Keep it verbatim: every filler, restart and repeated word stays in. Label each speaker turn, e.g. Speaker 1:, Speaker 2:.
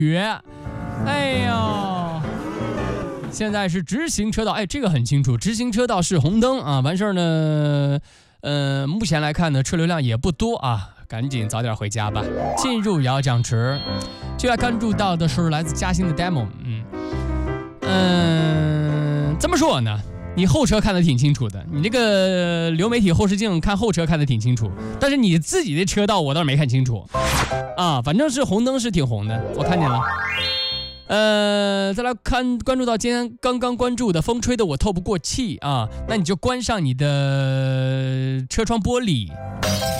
Speaker 1: 哎呦，现在是直行车道，哎，这个很清楚，直行车道是红灯啊。完事儿呢，呃，目前来看呢，车流量也不多啊，赶紧早点回家吧。进入遥讲池，就要关注到的是来自嘉兴的 demo， 嗯嗯、呃，怎么说呢？你后车看得挺清楚的，你这个流媒体后视镜看后车看得挺清楚，但是你自己的车道我倒是没看清楚啊，反正是红灯是挺红的，我看见了。呃，再来看关注到今天刚刚关注的风吹的我透不过气啊，那你就关上你的车窗玻璃。